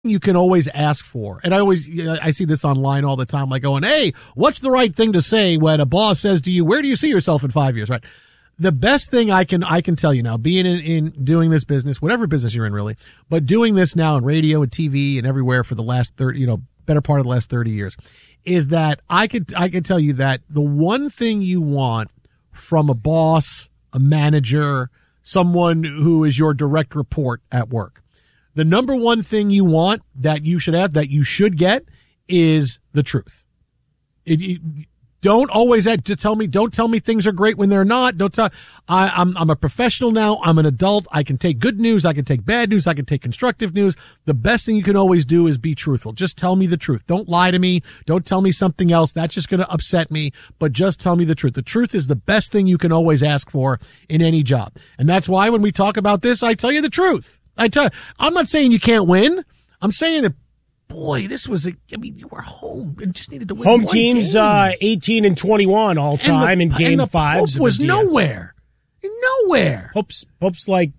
you can always ask for. And I see this online all the time, like going, hey, what's the right thing to say when a boss says to you, where do you see yourself in 5 years, right? The best thing I can tell you now, being in doing this business, whatever business you're in really, but doing this now in radio and TV and everywhere for the last 30, better part of the last 30 years, is that I could tell you that the one thing you want from a boss, a manager, someone who is your direct report at work, the number one thing you want that you should have, that you should get, is the truth. Don't always don't tell me things are great when they're not. I'm a professional now. I'm an adult. I can take good news. I can take bad news. I can take constructive news. The best thing you can always do is be truthful. Just tell me the truth. Don't lie to me. Don't tell me something else. That's just going to upset me, but just tell me the truth. The truth is the best thing you can always ask for in any job. And that's why when we talk about this, I tell you the truth. I'm not saying you can't win. I'm saying that, boy, you were home and just needed to win. Home teams, 18-21 all time in Game 5s. Pope was nowhere. Pope's like,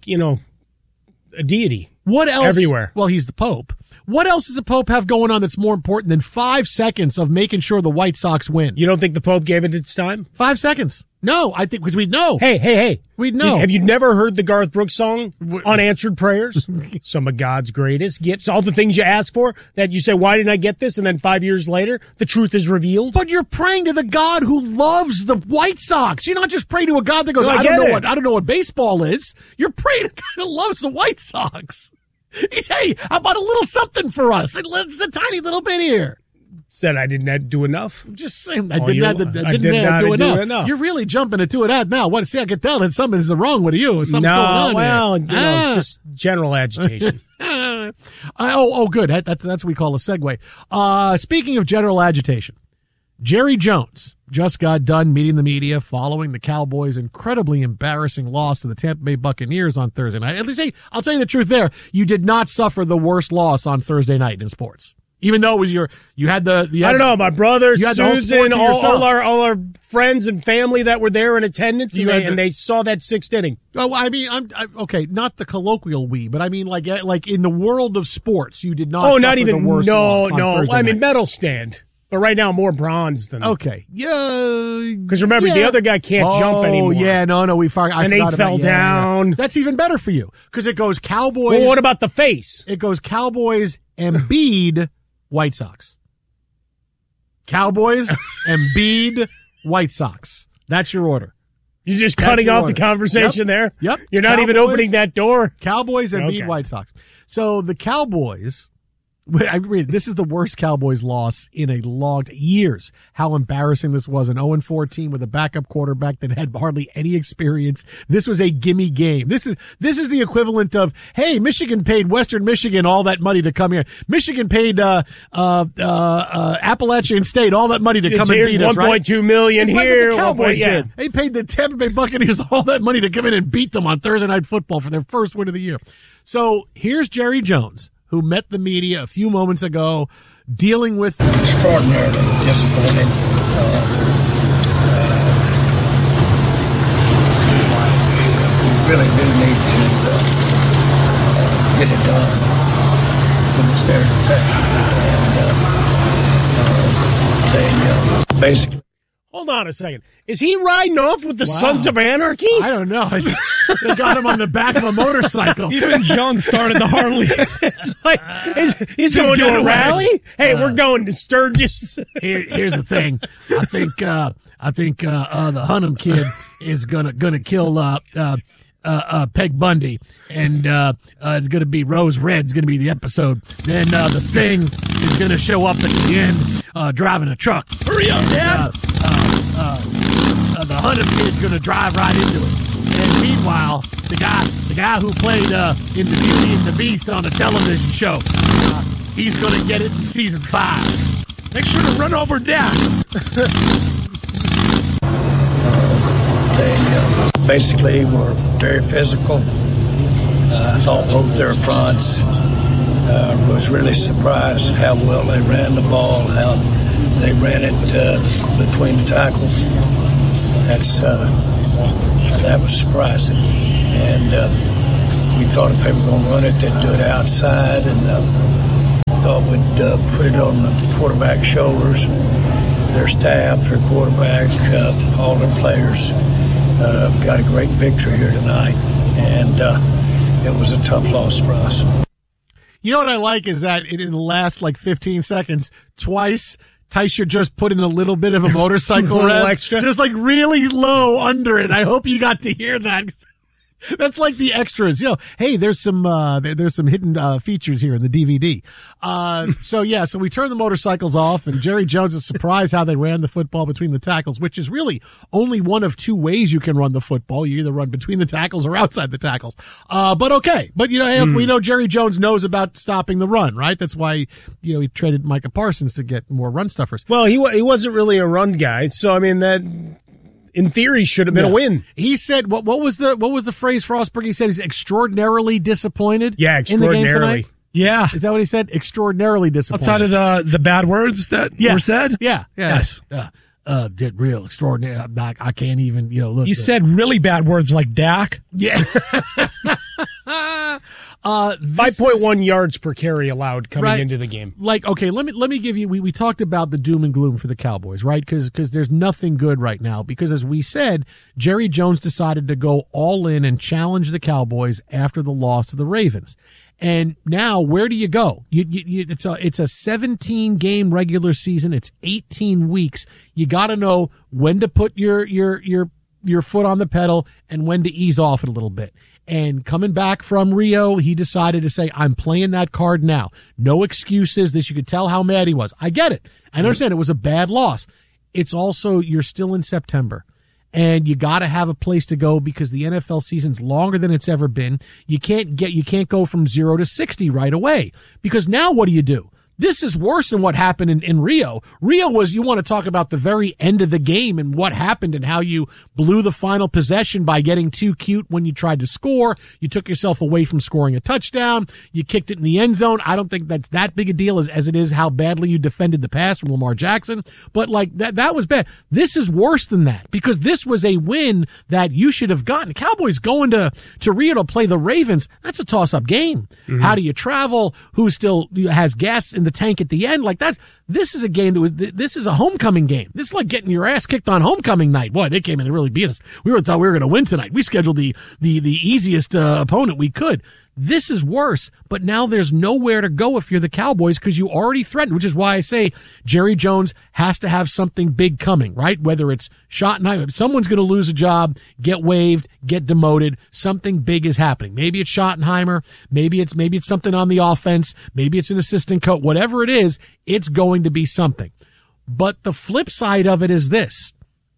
a deity. What else? Everywhere. Well, he's the Pope. What else does the Pope have going on that's more important than 5 seconds of making sure the White Sox win? You don't think the Pope gave it its time? 5 seconds. No, I think because we'd know. Hey. We'd know. Have you never heard the Garth Brooks song, Unanswered Prayers? Some of God's greatest gifts. All the things you ask for that you say, why didn't I get this? And then 5 years later, the truth is revealed. But you're praying to the God who loves the White Sox. You're not just praying to a God that goes, I don't know what baseball is. You're praying to a God who loves the White Sox. Hey, how about a little something for us? It's a tiny little bit here. Said I didn't do enough. I'm just saying I did not do enough. You're really jumping into it now. What? See, I can tell that something is wrong with you. Something's going on here. Just general agitation. Good. That's what we call a segue. Speaking of general agitation, Jerry Jones just got done meeting the media following the Cowboys' incredibly embarrassing loss to the Tampa Bay Buccaneers on Thursday night. At least, I'll tell you the truth there. You did not suffer the worst loss on Thursday night in sports. Even though it was I don't know, my brother, Susan, all our friends and family that were there in attendance, and they saw that sixth inning. Oh, I mean, okay, not the colloquial we, but I mean, like in the world of sports, you did not. Not even the worst loss on Thursday I mean, night. Medal stand, but right now more bronze than. Okay, yeah, because remember the other guy can't jump anymore. Oh yeah, no, I forgot. And he fell down. Yeah. That's even better for you because it goes Cowboys. Well, what about the face? It goes Cowboys, Embiid, White Sox. Cowboys, Embiid, White Sox. That's your order. You're just cutting off the conversation there? Yep. You're not even opening that door? Cowboys, Embiid, White Sox. So the Cowboys, I agree, this is the worst Cowboys loss in a long years. How embarrassing this was. An 0-4 team with a backup quarterback that had hardly any experience. This was a gimme game. This is the equivalent of, hey, Michigan paid Western Michigan all that money to come here. Michigan paid Appalachian State all that money to come and beat us, right? $1.2 million it's here. Like what the Cowboys did. They paid the Tampa Bay Buccaneers all that money to come in and beat them on Thursday Night Football for their first win of the year. So here's Jerry Jones, who met the media a few moments ago, dealing with extraordinarily disappointed. We really do need to get it done when it's there to take. And they basically. Hold on a second. Is he riding off with the Sons of Anarchy? I don't know. They got him on the back of a motorcycle. Even John started the Harley. It's like he's going to a rally. Hey, we're going to Sturgis. Here's the thing. I think the Hunnam kid is gonna kill Peg Bundy, and it's gonna be Rose Red's gonna be the episode. Then the Thing is gonna show up at the end driving a truck. Hurry up, Dad! The Hunnam kid's gonna drive right into it. And meanwhile, the guy who played in the Beauty and the Beast on the television show, he's gonna get it in season 5. Make sure to run over Dad. They basically were very physical. I thought both their fronts was really surprised at how well they ran the ball, how they ran it between the tackles. That was surprising. And we thought if they were going to run it, they'd do it outside. And would put it on the quarterback's shoulders, their staff, their quarterback, all their players. Got a great victory here tonight, and it was a tough loss for us. You know what I like is that in the last 15 seconds, twice Teicher just put in a little bit of a motorcycle rev, extra, just really low under it. I hope you got to hear that. That's like the extras, Hey, there's some hidden features here in the DVD. So we turned the motorcycles off, and Jerry Jones is surprised how they ran the football between the tackles, which is really only one of two ways you can run the football. You either run between the tackles or outside the tackles. But we know Jerry Jones knows about stopping the run, right? That's why he traded Micah Parsons to get more run stuffers. Well, he wasn't really a run guy, so I mean that. In theory, should have been a win. He said, "What was the phrase Frostberg? He said he's extraordinarily disappointed." Yeah, extraordinarily. In the game tonight? Yeah, is that what he said? Extraordinarily disappointed. Outside of the bad words that were said. Yeah. Yes. Did real extraordinary. I can't even look. You said really bad words like Dak. Yeah. 5.1 yards per carry allowed coming into the game. Okay, let me give you. We talked about the doom and gloom for the Cowboys, right? Because there's nothing good right now. Because as we said, Jerry Jones decided to go all in and challenge the Cowboys after the loss to the Ravens. And now, where do you go? It's a 17 game regular season. It's 18 weeks. You got to know when to put your foot on the pedal and when to ease off it a little bit. And coming back from Rio, he decided to say, I'm playing that card now. No excuses. You could tell how mad he was. I get it. I understand it was a bad loss. It's also, you're still in September. And you got to have a place to go because the NFL season's longer than it's ever been. You can't go from 0 to 60 right away. Because now what do? This is worse than what happened in Rio. Rio was, you want to talk about the very end of the game and what happened and how you blew the final possession by getting too cute when you tried to score. You took yourself away from scoring a touchdown. You kicked it in the end zone. I don't think that's that big a deal as it is how badly you defended the pass from Lamar Jackson. But that was bad. This is worse than that because this was a win that you should have gotten. Cowboys going to Rio to play the Ravens. That's a toss-up game. Mm-hmm. How do you travel? Who still has gas in the tank at the end? This is a game this is a homecoming game. This is like getting your ass kicked on homecoming night. Boy, they came in and really beat us. We thought we were going to win tonight. We scheduled the easiest opponent we could. This is worse, but now there's nowhere to go if you're the Cowboys because you already threatened, which is why I say Jerry Jones has to have something big coming, right? Whether it's Schottenheimer, someone's going to lose a job, get waived, get demoted, something big is happening. Maybe it's Schottenheimer, maybe it's something on the offense, maybe it's an assistant coach, whatever it is, it's going to be something. But the flip side of it is this.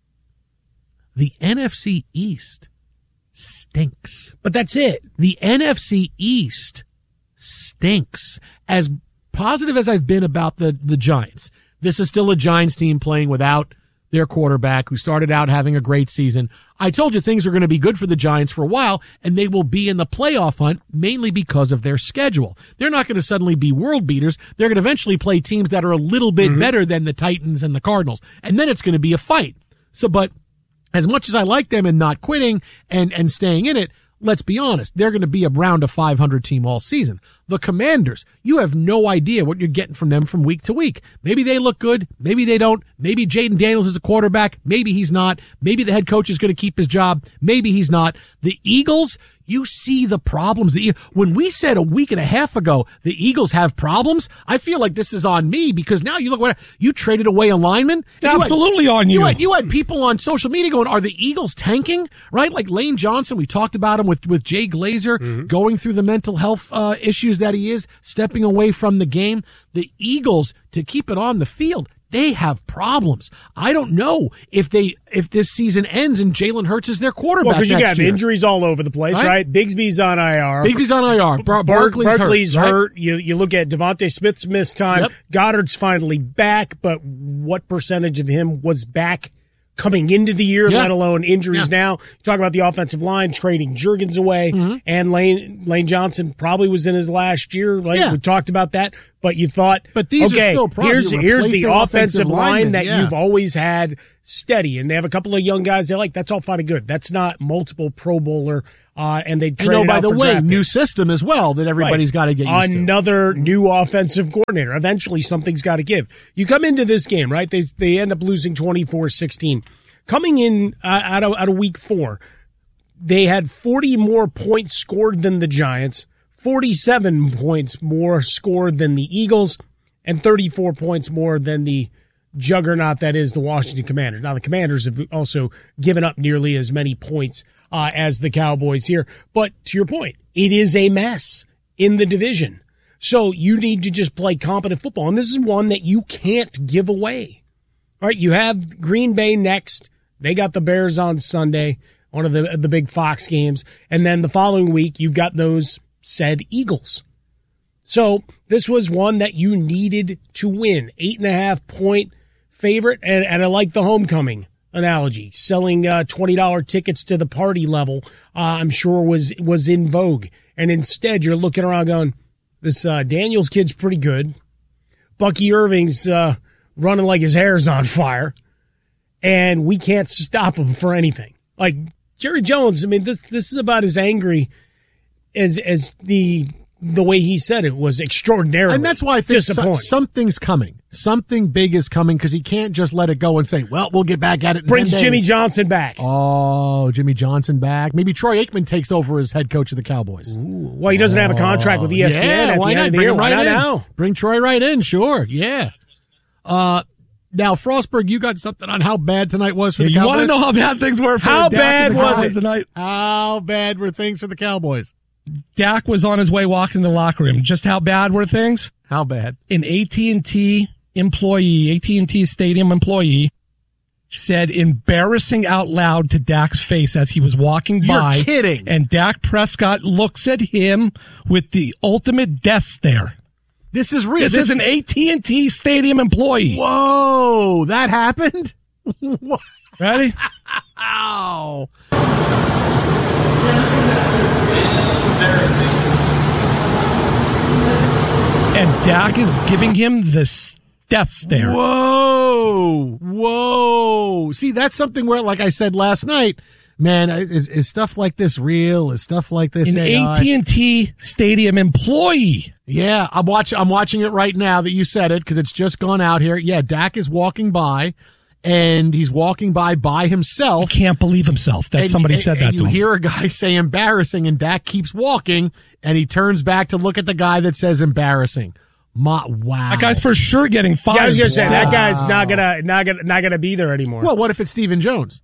The NFC East stinks. But that's it. The NFC East stinks. As positive as I've been about the Giants, this is still a Giants team playing without their quarterback who started out having a great season. I told you things are going to be good for the Giants for a while, and they will be in the playoff hunt mainly because of their schedule. They're not going to suddenly be world beaters. They're going to eventually play teams that are a little bit better than the Titans and the Cardinals, and then it's going to be a fight. But as much as I like them and not quitting and staying in it, let's be honest, they're going to be around a 500 team all season. The Commanders, you have no idea what you're getting from them from week to week. Maybe they look good. Maybe they don't. Maybe Jaden Daniels is a quarterback. Maybe he's not. Maybe the head coach is going to keep his job. Maybe he's not. The Eagles, you see the problems. When we said a week and a half ago the Eagles have problems, I feel like this is on me because now you look what you traded away a lineman. Absolutely on you. You had people on social media going, "Are the Eagles tanking?" Right? Like Lane Johnson, we talked about him with Jay Glazer going through the mental health issues that he is, stepping away from the game. The Eagles, to keep it on the field, they have problems. I don't know if this season ends and Jalen Hurts is their quarterback. Well, because you got injuries all over the place, right? Bigsby's on IR. Barkley's hurt. Right? You look at Devontae Smith's missed time. Yep. Goddard's finally back, but what percentage of him was back coming into the year, let alone injuries now? You talk about the offensive line, trading Juergens away, and Lane Johnson probably was in his last year. We talked about that. But you thought, but these are still here's the offensive line that you've always had steady, and they have a couple of young guys they like. That's all fine and good. That's not multiple Pro Bowler, and they traded by out the for way, draft new picks. system as well that everybody's got to get used to. Another new offensive coordinator. Eventually, something's got to give. You come into this game, right? They end up losing 24-16. Coming in out of week 4, they had 40 more points scored than the Giants, 47 points more scored than the Eagles, and 34 points more than the juggernaut that is the Washington Commanders. Now, the Commanders have also given up nearly as many points as the Cowboys here. But to your point, it is a mess in the division. So you need to just play competent football. And this is one that you can't give away. All right, you have Green Bay next. They got the Bears on Sunday, one of the big Fox games. And then the following week, you've got those said Eagles. So this was one that you needed to win. 8.5-point favorite. And I like the homecoming analogy. Selling $20 tickets to the party level, I'm sure was in vogue. And instead, you're looking around going, this Daniels kid's pretty good. Bucky Irving's running like his hair's on fire. And we can't stop him for anything. Like Jerry Jones, I mean, this is about as angry as the way he said it was extraordinarily. And that's why I think something's coming. Something big is coming because he can't just let it go and say, well, we'll get back at it in Brings 10 days. Jimmy Johnson back. Oh, Jimmy Johnson back. Maybe Troy Aikman takes over as head coach of the Cowboys. Ooh. Well, he doesn't have a contract with ESPN at the end of the year. Why not now? Bring Troy right in, sure. Yeah. Now, Frostberg, you got something on how bad tonight was for the Cowboys? You want to know how bad things were for How Dak bad and the was Cowboys it? tonight? How bad were things for the Cowboys? Dak was on his way walking in the locker room. Just how bad were things? How bad? An AT&T Stadium employee said embarrassing out loud to Dak's face as he was walking by. You're kidding. And Dak Prescott looks at him with the ultimate death stare. This is real. This is an AT&T Stadium employee. Whoa, that happened? Ready? Ow. And Dak is giving him this death stare. Whoa. See, that's something where, like I said last night, man, is stuff like this real? Is stuff like this an AI? AT&T Stadium employee? Yeah, I'm watching it right now that you said it because it's just gone out here. Yeah, Dak is walking by, and he's walking by himself. He can't believe himself that somebody said that to him. You hear a guy say embarrassing, and Dak keeps walking, and he turns back to look at the guy that says embarrassing. Wow. That guy's for sure getting fired. Yeah, I was going to say, that guy's not gonna be there anymore. Well, what if it's Stephen Jones?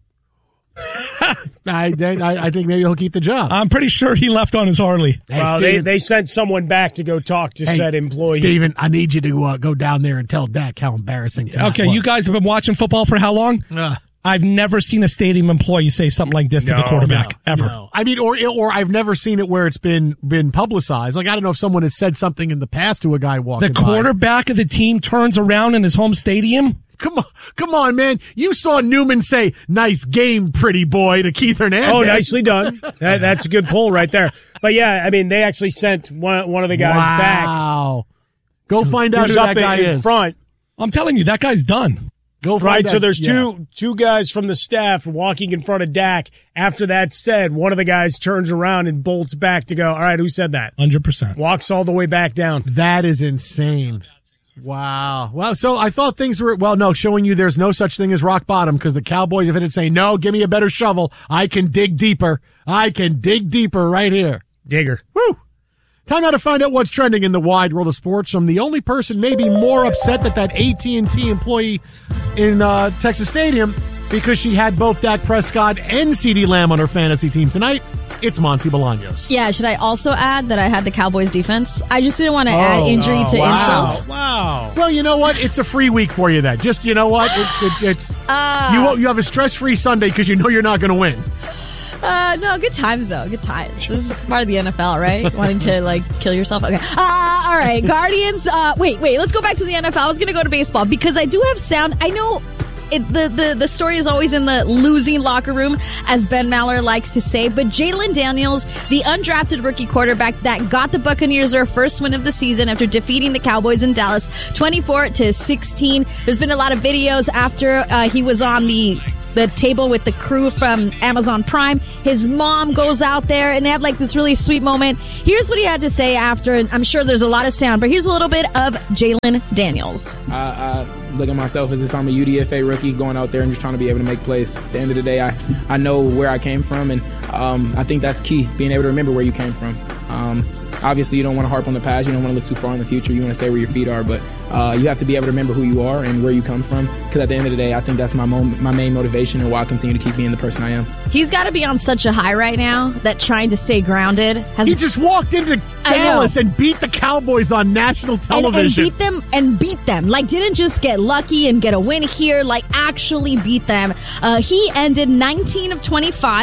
I think maybe he'll keep the job. I'm pretty sure he left on his Harley. Hey, well, they sent someone back to go talk to said employee. Steven, I need you to go down there and tell Dak how embarrassing tonight was. You guys have been watching football for how long? I've never seen a stadium employee say something like this to the quarterback, ever. No. I mean, or I've never seen it where it's been publicized. Like, I don't know if someone has said something in the past to a guy walking by. The quarterback of the team turns around in his home stadium? Come on, man. You saw Newman say, "Nice game, pretty boy," to Keith Hernandez. Oh, nicely done. That's a good pull right there. But yeah, I mean, they actually sent one of the guys back. Wow. Go find out who that guy is. Front. I'm telling you, that guy's done. Go find out. So there's two guys from the staff walking in front of Dak. After that's said, one of the guys turns around and bolts back to go, all right, who said that? 100%. Walks all the way back down. That is insane. Wow. Well, so I thought things were, showing you there's no such thing as rock bottom because the Cowboys have hit it saying, no, give me a better shovel. I can dig deeper. I can dig deeper right here. Digger. Woo. Time now to find out what's trending in the wide world of sports from the only person maybe more upset that AT&T employee in Texas Stadium because she had both Dak Prescott and CeeDee Lamb on her fantasy team tonight. It's Monty Bolaños. Yeah, should I also add that I had the Cowboys defense? I just didn't want to add injury to insult. Wow. Well, you know what? It's a free week for you then. Just, you know what? It's you have a stress-free Sunday because you know you're not going to win. No, good times, though. Good times. This is part of the NFL, right? Wanting to, kill yourself? Okay. All right. Guardians. Wait. Let's go back to the NFL. I was going to go to baseball because I do have sound. I know the story is always in the losing locker room, as Ben Maller likes to say. But Jalen Daniels, the undrafted rookie quarterback that got the Buccaneers their first win of the season after defeating the Cowboys in Dallas 24-16. There's been a lot of videos after he was on the table with the crew from Amazon Prime. His mom goes out there and they have like this really sweet moment. Here's what he had to say after, and I'm sure there's a lot of sound, but here's a little bit of Jalen Daniels. I look at myself as if I'm a UDFA rookie going out there and just trying to be able to make plays. At the end of the day, I know where I came from, and I think that's key, being able to remember where you came from. Obviously, you don't want to harp on the past. You don't want to look too far in the future. You want to stay where your feet are, but you have to be able to remember who you are and where you come from, because at the end of the day, I think that's my main motivation and why I continue to keep being the person I am. He's got to be on such a high right now that trying to stay grounded He just walked into Dallas and beat the Cowboys on national television. And beat them. Like, didn't just get lucky and get a win here, like actually beat them. He ended 19 of 25,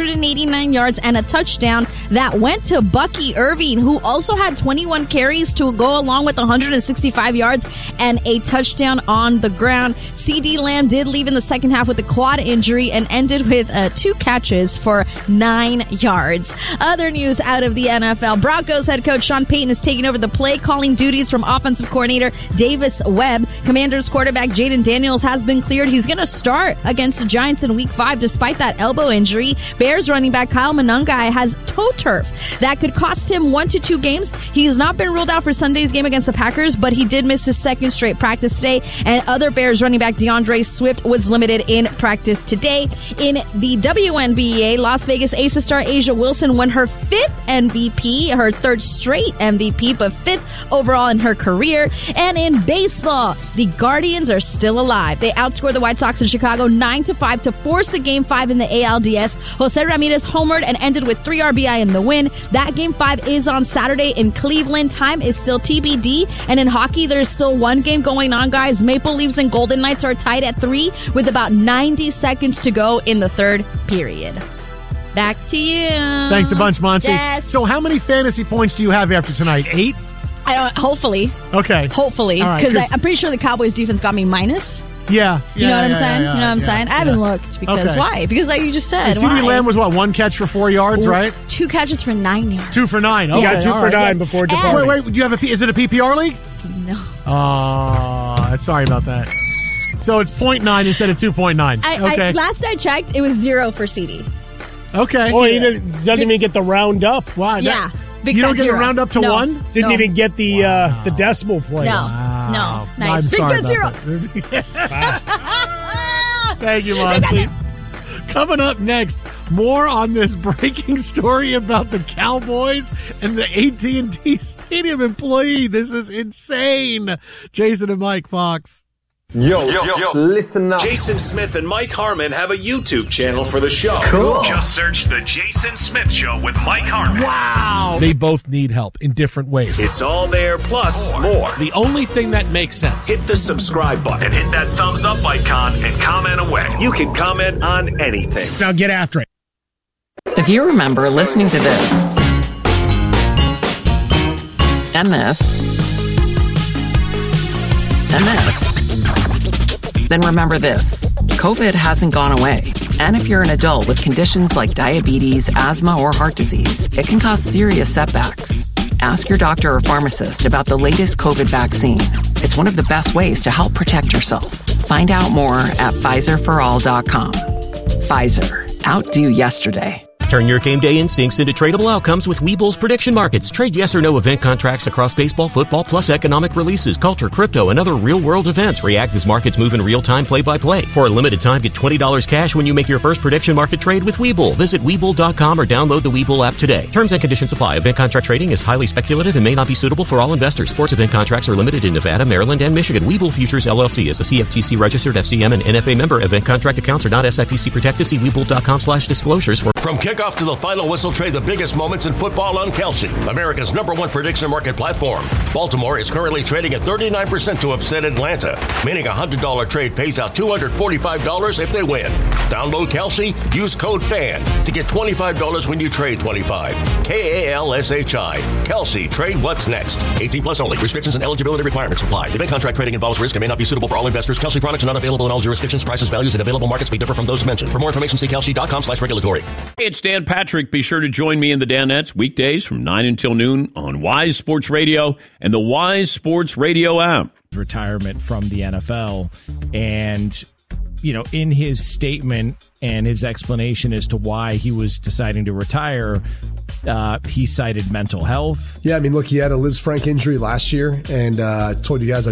189 yards and a touchdown that went to Bucky Irving, who also had 21 carries to go along with 165 yards and a touchdown on the ground. CeeDee Lamb did leave in the second half with a quad injury and ended with 2 catches for 9 yards. Other news out of the NFL. Broncos head coach Sean Payton is taking over the play calling duties from offensive coordinator Davis Webb. Commanders quarterback Jayden Daniels has been cleared. He's going to start against the Giants in Week 5 despite that elbow injury. Bears running back Kyle Monangai has toe turf that could cost him 1 to 2 games. He has not been ruled out for Sunday's game against the Packers, but he did miss his second straight practice today. And other Bears running back DeAndre Swift was limited in practice today. In the WNBA, Las Vegas Aces star A'ja Wilson won her 5th MVP, her 3rd straight MVP, but 5th overall in her career. And in baseball, the Guardians are still alive. They outscored the White Sox in Chicago 9-5 to force a Game 5 in the ALDS. Jose Ramirez homered and ended with 3 RBI in the win. That Game 5 is on Saturday in Cleveland. Time is still TBD. And in hockey, there's still one game going on, guys. Maple Leafs and Golden Knights are tied at 3 with about 90 seconds to go in the 3rd period. Back to you. Thanks a bunch, Monty. Yes. So how many fantasy points do you have after tonight? 8? I don't. Hopefully. Okay. Hopefully. Because I'm pretty sure the Cowboys defense got me minus. Yeah. You know what I'm saying? You know what I'm saying? I haven't looked because why? Because like you just said. CeeDee Lamb was what? 1 catch for 4 yards, right? 2 catches for 9 yards. 2 for 9. Okay. Yeah, 2 for 9 before departing. Wait. Do you have is it a PPR league? No. Oh, sorry about that. So it's 0.9 instead of 2.9. Okay. Last I checked, it was 0 for CD. Okay. Oh, he doesn't even get the round up. Why? Yeah. You don't get a round up to 1? Didn't even get the decimal place. No. Nice. Big Fat 0. Thank you, Monty. Coming up next, more on this breaking story about the Cowboys and the AT&T Stadium employee. This is insane. Jason and Mike, Fox. Yo, listen up. Jason Smith and Mike Harmon have a YouTube channel for the show. Cool. Just search The Jason Smith Show with Mike Harmon. Wow. They both need help in different ways. It's all there, plus more. The only thing that makes sense. Hit the subscribe button And hit that thumbs up icon and comment away. You can comment on anything. Now get after it. If you remember listening to this, and this, and this, then remember this. COVID hasn't gone away. And if you're an adult with conditions like diabetes, asthma, or heart disease, it can cause serious setbacks. Ask your doctor or pharmacist about the latest COVID vaccine. It's one of the best ways to help protect yourself. Find out more at PfizerForAll.com. Pfizer. Outdo yesterday. Turn your game day instincts into tradable outcomes with Webull's prediction markets. Trade yes or no event contracts across baseball, football, plus economic releases, culture, crypto, and other real-world events. React as markets move in real time, play-by-play. For a limited time, get $20 cash when you make your first prediction market trade with Webull. Visit Webull.com or download the Webull app today. Terms and conditions apply. Event contract trading is highly speculative and may not be suitable for all investors. Sports event contracts are limited in Nevada, Maryland, and Michigan. Webull Futures LLC is a CFTC-registered FCM and NFA member. Event contract accounts are not SIPC protected. See Webull.com/disclosures for From kickoff to the final whistle, trade the biggest moments in football on Kalshi, America's #1 prediction market platform. Baltimore is currently trading at 39% to upset Atlanta, meaning a $100 trade pays out $245 if they win. Download Kalshi, use code FAN to get $25 when you trade 25. KALSHI. Kalshi, trade what's next. 18 plus only. Restrictions and eligibility requirements apply. Event contract trading involves risk and may not be suitable for all investors. Kalshi products are not available in all jurisdictions. Prices, values, and available markets may differ from those mentioned. For more information, see kalshi.com/regulatory. Hey, it's Dan Patrick. Be sure to join me in the Danettes weekdays from 9 until noon on Wise Sports Radio and the Wise Sports Radio app. Retirement from the NFL. And, you know, in his statement and his explanation as to why he was deciding to retire, he cited mental health. Yeah, I mean, look, he had a Liz Frank injury last year, and told you guys